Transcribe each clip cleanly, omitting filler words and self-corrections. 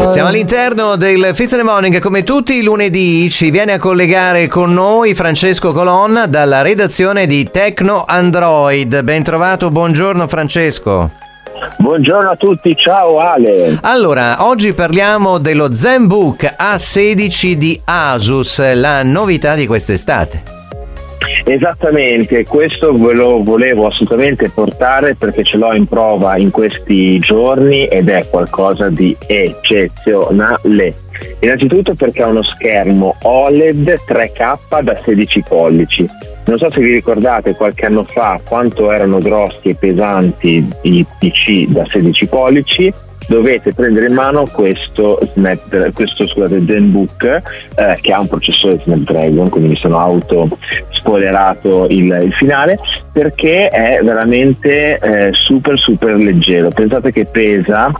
Siamo all'interno del Fizz in the Morning, come tutti i lunedì ci viene a collegare con noi Francesco Colonna dalla redazione di Tecno Android. Ben trovato, buongiorno Francesco. Buongiorno a tutti, ciao Ale. Allora, oggi parliamo dello ZenBook A16 di Asus, la novità di quest'estate. Esattamente, questo ve lo volevo assolutamente portare perché ce l'ho in prova in questi giorni ed è qualcosa di eccezionale. Innanzitutto perché ha uno schermo OLED 3K da 16 pollici. Non so se vi ricordate qualche anno fa quanto erano grossi e pesanti i PC da 16 pollici. Dovete prendere in mano questo ZenBook che ha un processore Snapdragon, quindi mi sono auto spoilerato il finale, perché è veramente super leggero. Pensate che pesa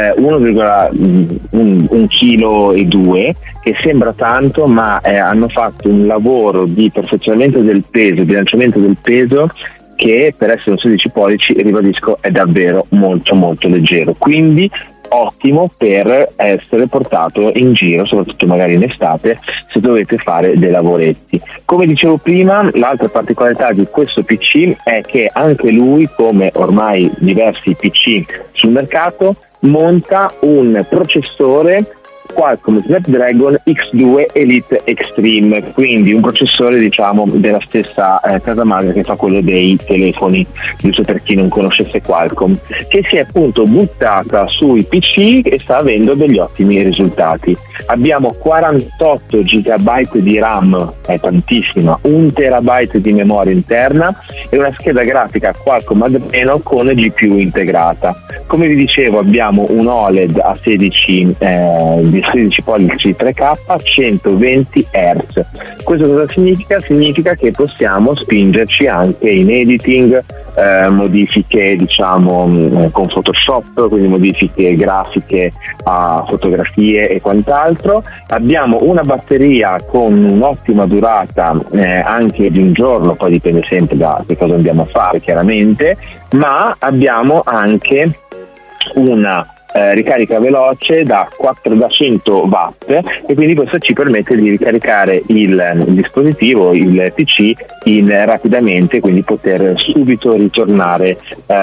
1,1 kg e 2, che sembra tanto, ma hanno fatto un lavoro di perfezionamento del peso, bilanciamento del peso, che per essere un 16 pollici, ribadisco, è davvero molto leggero, quindi ottimo per essere portato in giro, soprattutto magari in estate, se dovete fare dei lavoretti. Come dicevo prima, l'altra particolarità di questo PC è che anche lui, come ormai diversi PC sul mercato, monta un processore Qualcomm Snapdragon X2 Elite Extreme, quindi un processore diciamo della stessa casa madre che fa quello dei telefoni, giusto per chi non conoscesse Qualcomm, che si è appunto buttata sui PC e sta avendo degli ottimi risultati. Abbiamo 48 GB di RAM, è tantissima, 1 TB di memoria interna e una scheda grafica Qualcomm Adreno con GPU integrata. Come vi dicevo, abbiamo un OLED a 16 pollici 3K 120 Hz. Questo cosa significa? Significa che possiamo spingerci anche in editing, modifiche diciamo con Photoshop, quindi modifiche grafiche a fotografie e quant'altro. Abbiamo una batteria con un'ottima durata anche di un giorno, poi dipende sempre da che cosa andiamo a fare chiaramente, ma abbiamo anche una ricarica veloce da 100 watt e quindi questo ci permette di ricaricare il dispositivo, il PC rapidamente, quindi poter subito ritornare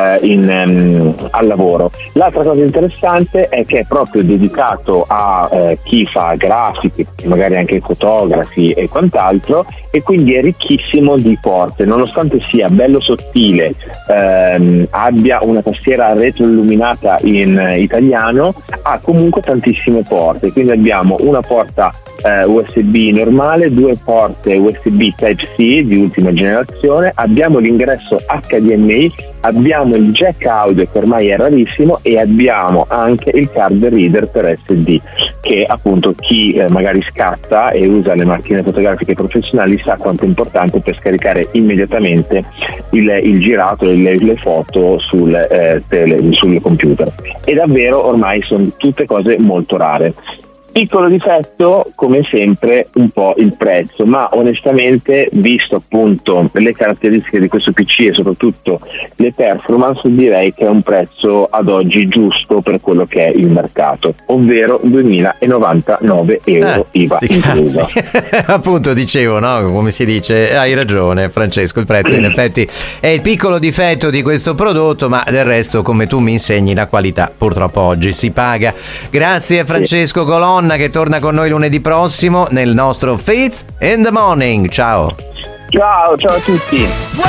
al lavoro. L'altra cosa interessante è che è proprio dedicato a chi fa grafiche, magari anche fotografi e quant'altro, e quindi è ricchissimo di porte, nonostante sia bello sottile, abbia una tastiera retroilluminata in italiano, ha comunque tantissime porte, quindi abbiamo una porta USB normale, 2 porte USB Type-C di ultima generazione, abbiamo l'ingresso HDMI, abbiamo il jack audio che ormai è rarissimo e abbiamo anche il card reader per SD, che appunto chi magari scatta e usa le macchine fotografiche professionali sa quanto è importante per scaricare immediatamente il girato, le foto sul computer, e davvero ormai sono tutte cose molto rare. Piccolo difetto, come sempre, un po' il prezzo, ma onestamente, visto appunto le caratteristiche di questo PC e soprattutto le performance, direi che è un prezzo ad oggi giusto per quello che è il mercato, ovvero 2.099 euro IVA inclusa. Appunto dicevo, no? Come si dice, hai ragione Francesco, il prezzo in effetti è il piccolo difetto di questo prodotto, ma del resto, come tu mi insegni, la qualità purtroppo oggi si paga. Grazie Francesco Colonna, che torna con noi lunedì prossimo nel nostro Fizz in the Morning. Ciao Ciao a tutti.